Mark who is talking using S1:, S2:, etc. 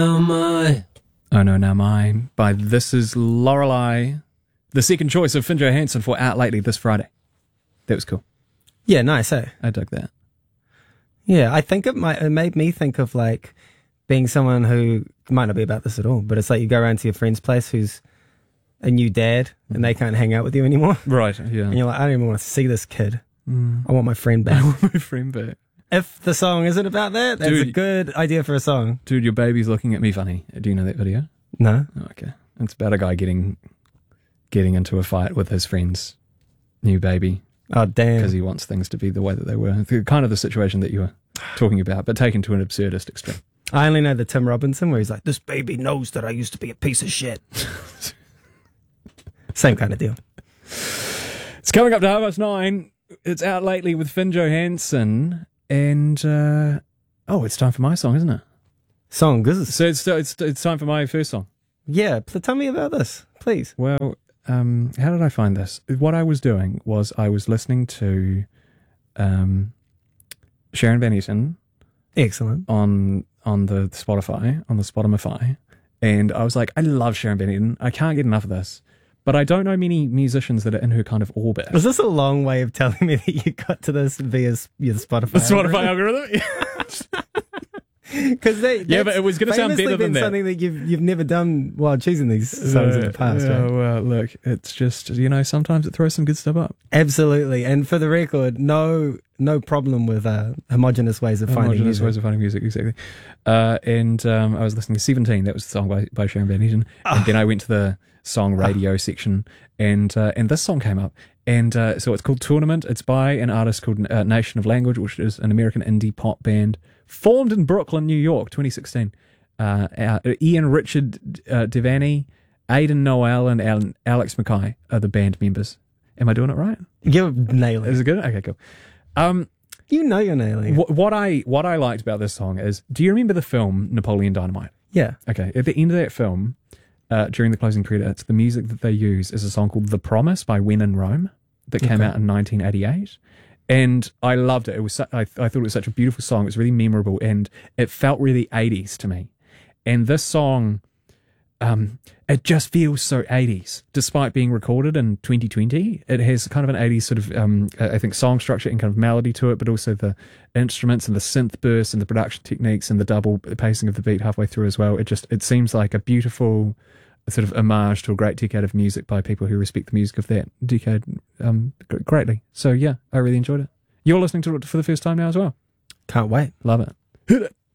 S1: Am I? Oh No Now Mine by This Is Lorelei, the second choice of Finn Johansson for Out Lately this Friday. That was cool.
S2: Yeah, nice, eh?
S1: I dug that.
S2: Yeah, I think it made me think of like being someone who might not be about this at all, but it's like you go around to your friend's place who's a new dad and they can't hang out with you anymore.
S1: Right, yeah.
S2: And you're like, I don't even want to see this kid. I want my friend back.
S1: I want my friend back.
S2: If the song isn't about that, that's a good idea for a song.
S1: Dude, your baby's looking at me funny. Do you know that video?
S2: No.
S1: Oh, okay. It's about a guy getting into a fight with his friend's new baby.
S2: Oh, damn.
S1: Because he wants things to be the way that they were. Kind of the situation that you were talking about, but taken to an absurdist extreme.
S2: I only know the Tim Robinson where he's like, this baby knows that I used to be a piece of shit. Same kind of deal.
S1: It's coming up to 9:30. It's Out Lately with Finn Johansson. And, it's time for my song, isn't it?
S2: Song, is
S1: So it's time for my first song.
S2: Yeah, tell me about this, please.
S1: Well, how did I find this? What I was doing was I was listening to Sharon Van Etten.
S2: Excellent.
S1: On the Spotify, and I was like, I love Sharon Van Etten. I can't get enough of this. But I don't know many musicians that are in her kind of orbit.
S2: Was this a long way of telling me that you got to this via your Spotify?
S1: The Spotify algorithm?
S2: Because
S1: but it was going to sound better than that.
S2: Something that you've never done while choosing these songs in the past, right?
S1: Well, look, it's just, sometimes it throws some good stuff up.
S2: Absolutely. And for the record, no problem with homogenous ways of finding music.
S1: Ways of finding music, exactly. And I was listening to 17, that was the song by Sharon Van Etten. And then I went to the song radio section, and this song came up. And so it's called Tournament. It's by an artist called Nation of Language, which is an American indie pop band formed in Brooklyn, New York, 2016. Ian Richard Devaney, Aidan Noel, and Alex Mackay are the band members. Am I doing it right?
S2: You're nailing it.
S1: Is it good? Okay, cool.
S2: You know you're nailing it.
S1: What I liked about this song is, do you remember the film Napoleon Dynamite?
S2: Yeah.
S1: Okay, at the end of that film, during the closing credits, the music that they use is a song called The Promise by When in Rome that came out in 1988. And I loved it. It was I thought it was such a beautiful song. It was really memorable, and it felt really 80s to me. And this song, it just feels so 80s, despite being recorded in 2020. It has kind of an 80s sort of, I think, song structure and kind of melody to it, but also the instruments and the synth bursts and the production techniques and the double pacing of the beat halfway through as well. It seems like a beautiful sort of homage to a great decade of music by people who respect the music of that decade greatly. So yeah, I really enjoyed it. You're listening to it for the first time now as well.
S2: Can't wait.
S1: Love it. Hit it.